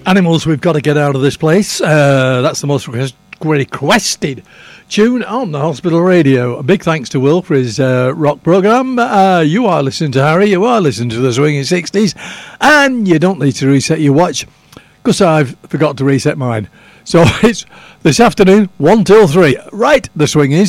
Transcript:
Animals, we've got to get out of this place. That's the most requested tune on the hospital radio. A big thanks to Will for his rock programme. You are listening to Harry, you are listening to the Swinging 60s, and you don't need to reset your watch, because I've forgot to reset mine. So it's this afternoon, 1 till 3. Right, the Swingies.